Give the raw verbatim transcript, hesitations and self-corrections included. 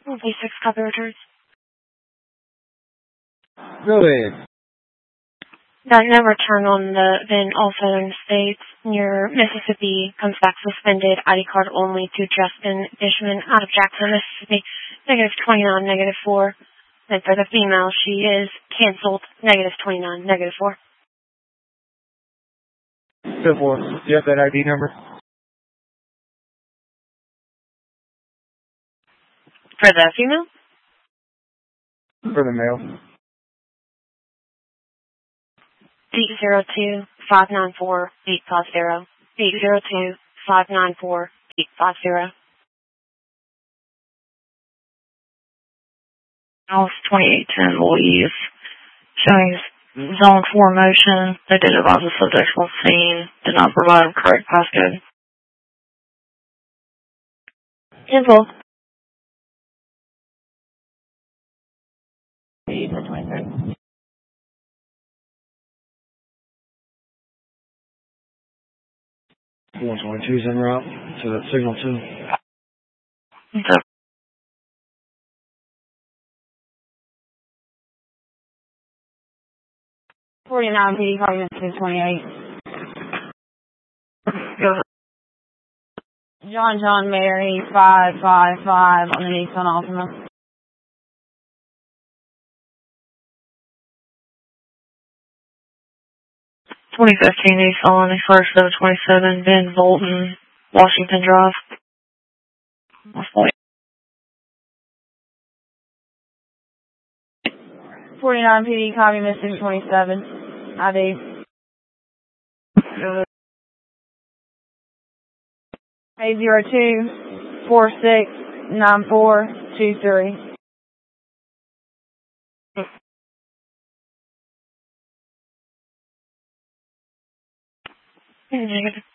Basic copy returns. Go ahead. That no return on the then also in states near Mississippi comes back suspended. I D card only to Justin Dishman out of Jackson, Mississippi. Negative twenty-nine, negative four. And for the female, she is canceled. Negative twenty-nine, negative four. Good for. Do you have that I D number? For the female? For the male. eight zero two, five nine four, eight five zero. eight zero two, five nine four, eight five zero. House twenty-eight ten Louise. Showing zone four motion. They did advise the subject on scene. Did not provide a correct passcode. Cancel. twenty-three. one twenty-two is en route to that signal two. Okay. forty-nine P D, call you two twenty-eight. Go ahead. John John Mary, five five five on the Nissan Altima. twenty fifteen Nissan, first seven twenty-seven, Ben Bolton, Washington Drive. That's point. forty-nine P D, copy missing twenty-seven. I D. Go ahead. eight zero two, four six nine four two three. Negative.